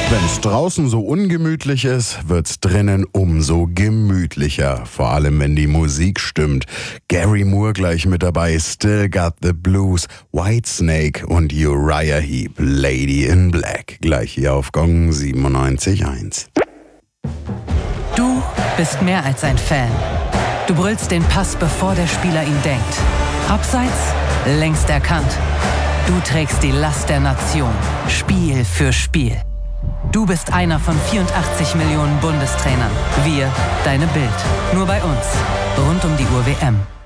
Wenn's draußen so ungemütlich ist, wird's drinnen umso gemütlicher. Vor allem, wenn die Musik stimmt. Gary Moore gleich mit dabei, Still Got the Blues, Whitesnake und Uriah Heep, Lady in Black. Gleich hier auf Gong 97.1. Du bist mehr als ein Fan. Du brüllst den Pass, bevor der Spieler ihn denkt. Abseits? Längst erkannt. Du trägst die Last der Nation, Spiel für Spiel. Du bist einer von 84 Millionen Bundestrainern. Wir, deine Bild. Nur bei uns. Rund um die Uhr WM.